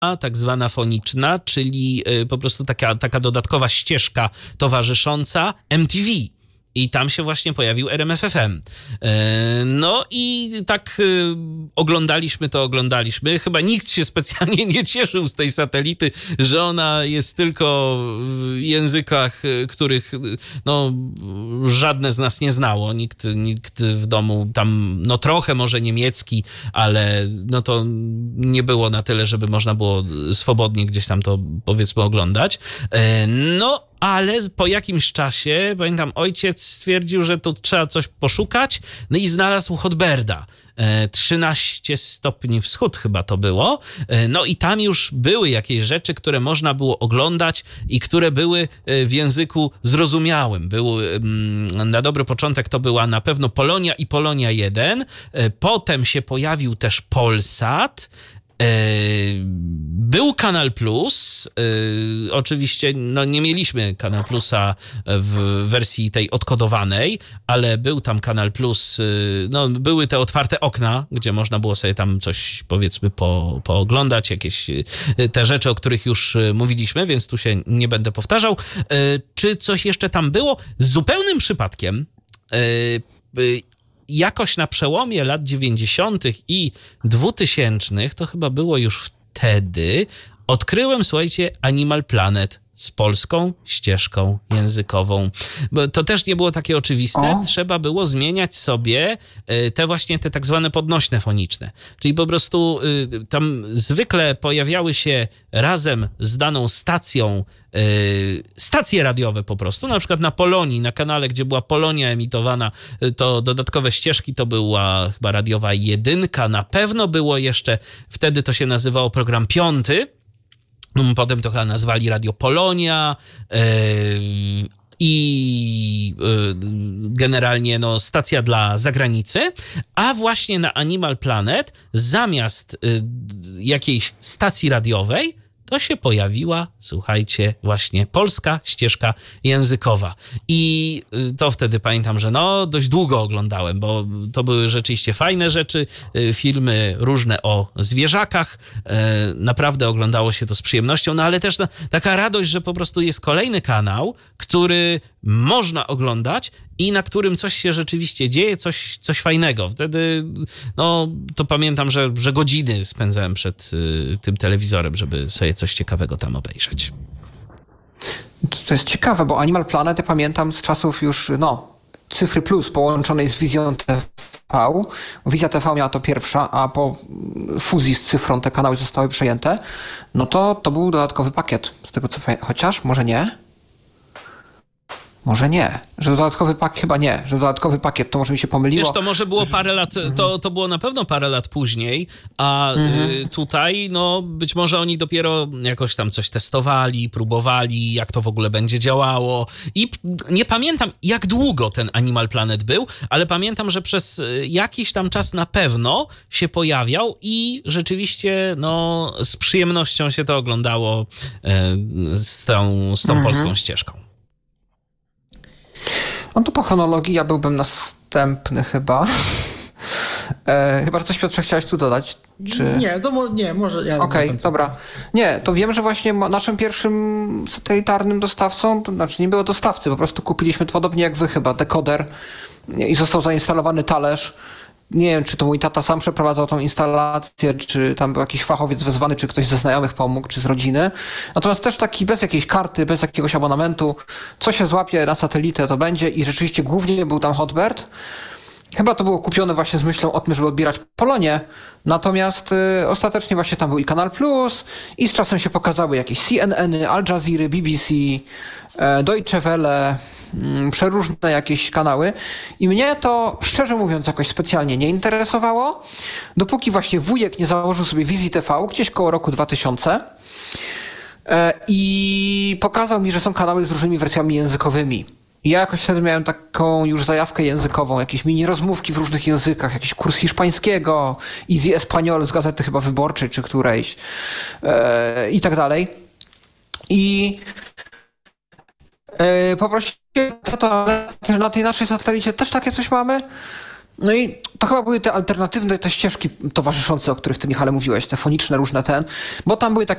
tak zwana foniczna, czyli po prostu taka dodatkowa ścieżka towarzysząca MTV. I tam się właśnie pojawił RMFFM. No i tak oglądaliśmy. Chyba nikt się specjalnie nie cieszył z tej satelity, że ona jest tylko w językach, których no, żadne z nas nie znało. Nikt w domu tam, no trochę może niemiecki, ale no to nie było na tyle, żeby można było swobodnie gdzieś tam to, powiedzmy, oglądać. No, ale po jakimś czasie, pamiętam, ojciec stwierdził, że tu trzeba coś poszukać, no i znalazł Hotberda. 13 stopni wschód chyba to było. No i tam już były jakieś rzeczy, które można było oglądać i które były w języku zrozumiałym. Na dobry początek to była na pewno Polonia i Polonia 1. Potem się pojawił też Polsat. Był Kanal Plus, oczywiście no nie mieliśmy Kanal Plusa w wersji tej odkodowanej, ale był tam Kanal Plus, no były te otwarte okna, gdzie można było sobie tam coś, powiedzmy, pooglądać, jakieś te rzeczy, o których już mówiliśmy, więc tu się nie będę powtarzał. Czy coś jeszcze tam było? Z zupełnym przypadkiem jakoś na przełomie lat 90. i 2000, to chyba było już wtedy, odkryłem, słuchajcie, Animal Planet z polską ścieżką językową. Bo to też nie było takie oczywiste. Trzeba było zmieniać sobie te tak zwane podnośne foniczne. Czyli po prostu tam zwykle pojawiały się razem z daną stacją stacje radiowe po prostu. Na przykład na Polonii, na kanale, gdzie była Polonia emitowana, to dodatkowe ścieżki to była chyba radiowa 1. Na pewno było jeszcze, wtedy to się nazywało program 5. Potem to chyba nazwali Radio Polonia i generalnie no, stacja dla zagranicy, a właśnie na Animal Planet zamiast jakiejś stacji radiowej to się pojawiła, słuchajcie, właśnie polska ścieżka językowa. I to wtedy pamiętam, że no dość długo oglądałem, bo to były rzeczywiście fajne rzeczy, filmy różne o zwierzakach. Naprawdę oglądało się to z przyjemnością, no ale też taka radość, że po prostu jest kolejny kanał, który można oglądać i na którym coś się rzeczywiście dzieje, coś fajnego. Wtedy, no, to pamiętam, że godziny spędzałem przed tym telewizorem, żeby sobie coś ciekawego tam obejrzeć. To jest ciekawe, bo Animal Planet, ja pamiętam z czasów już, Cyfry Plus połączonej z Wizją TV. Wizja TV miała to pierwsza, a po fuzji z Cyfrą te kanały zostały przejęte. No to był dodatkowy pakiet, z tego co pamiętam. Chociaż, może nie? Może nie, że dodatkowy pakiet, chyba nie, że dodatkowy pakiet, to może mi się pomyliło. Wiesz, to może było parę lat, to było na pewno parę lat później, a tutaj, no być może oni dopiero jakoś tam coś testowali, próbowali, jak to w ogóle będzie działało i nie pamiętam, jak długo ten Animal Planet był, ale pamiętam, że przez jakiś tam czas na pewno się pojawiał i rzeczywiście, no, z przyjemnością się to oglądało z tą polską ścieżką. No to po chronologii ja byłbym następny chyba. Chyba, że coś, Piotrze, chciałeś tu dodać? Czy... Nie, może ja... Okej, dobra. Nie, to wiem, że właśnie naszym pierwszym satelitarnym dostawcą, to znaczy nie było dostawcy, po prostu kupiliśmy podobnie jak wy chyba, dekoder i został zainstalowany talerz. Nie wiem, czy to mój tata sam przeprowadzał tą instalację, czy tam był jakiś fachowiec wezwany, czy ktoś ze znajomych pomógł, czy z rodziny. Natomiast też taki bez jakiejś karty, bez jakiegoś abonamentu, co się złapie na satelitę, to będzie i rzeczywiście głównie był tam Hotbird. Chyba to było kupione właśnie z myślą o tym, żeby odbierać Polonię. Natomiast ostatecznie właśnie tam był i Kanal Plus i z czasem się pokazały jakieś CNN-y, Al Jazeera, BBC, Deutsche Welle, przeróżne jakieś kanały i mnie to, szczerze mówiąc, jakoś specjalnie nie interesowało, dopóki właśnie wujek nie założył sobie Wizji TV gdzieś koło roku 2000 i pokazał mi, że są kanały z różnymi wersjami językowymi. I ja jakoś wtedy miałem taką już zajawkę językową, jakieś mini rozmówki w różnych językach, jakiś kurs hiszpańskiego, Easy Espanol z Gazety chyba Wyborczej czy którejś i tak dalej. I poprosiłem, to na tej naszej satelicie też takie coś mamy? No i to chyba były te alternatywne, te ścieżki towarzyszące, o których ty, Michale, mówiłeś, te foniczne różne bo tam były takie